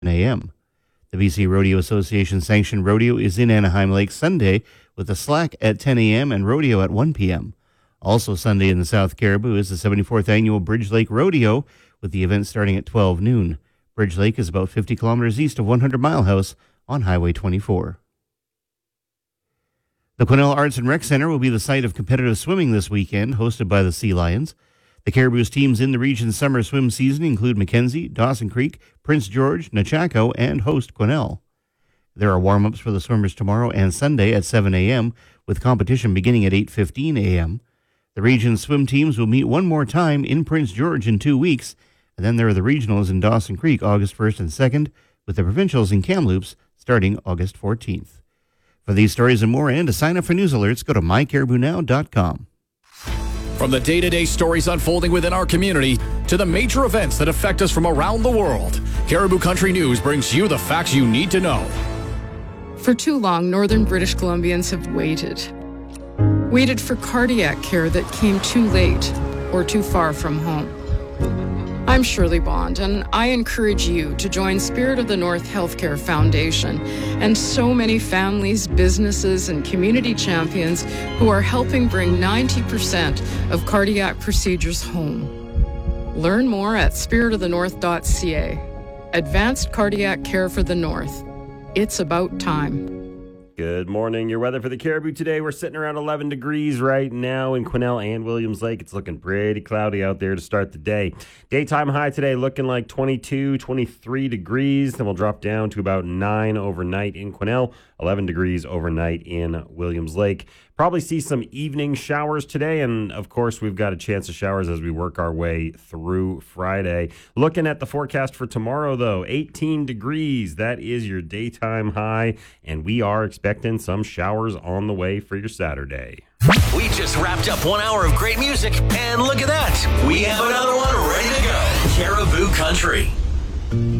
a.m. The BC Rodeo Association sanctioned rodeo is in Anaheim Lake Sunday with a slack at 10 a.m. and rodeo at 1 p.m. Also Sunday in the South Caribou is the 74th annual Bridge Lake Rodeo, with the event starting at 12 noon. Bridge Lake is about 50 kilometers east of 100 Mile House on Highway 24. The Quesnel Arts and Rec Center will be the site of competitive swimming this weekend, hosted by the Sea Lions. The Caribou's teams in the region's summer swim season include Mackenzie, Dawson Creek, Prince George, Nechako, and host Quesnel. There are warm-ups for the swimmers tomorrow and Sunday at 7 a.m., with competition beginning at 8:15 a.m. The region's swim teams will meet one more time in Prince George in 2 weeks, and then there are the regionals in Dawson Creek August 1st and 2nd, with the provincials in Kamloops starting August 14th. For these stories and more, and to sign up for news alerts, go to mycaribounow.com. From the day-to-day stories unfolding within our community to the major events that affect us from around the world, Caribou Country News brings you the facts you need to know. For too long, northern British Columbians have waited for cardiac care that came too late or too far from home. I'm Shirley Bond, and I encourage you to join Spirit of the North Healthcare Foundation and so many families, businesses, and community champions who are helping bring 90% of cardiac procedures home. Learn more at spiritofthenorth.ca. Advanced cardiac care for the North. It's about time. Good morning. Your weather for the Caribou today. We're sitting around 11 degrees right now in Quesnel and Williams Lake. It's looking pretty cloudy out there to start the day. Daytime high today looking like 22, 23 degrees. Then we'll drop down to about 9 overnight in Quesnel, 11 degrees overnight in Williams Lake. Probably see some evening showers today, and of course we've got a chance of showers as we work our way through Friday. Looking at the forecast for tomorrow, though, 18 degrees. That is your daytime high, and we are expecting some showers on the way for your Saturday. We just wrapped up 1 hour of great music, and look at that. We have another one ready to go. Caribou Country.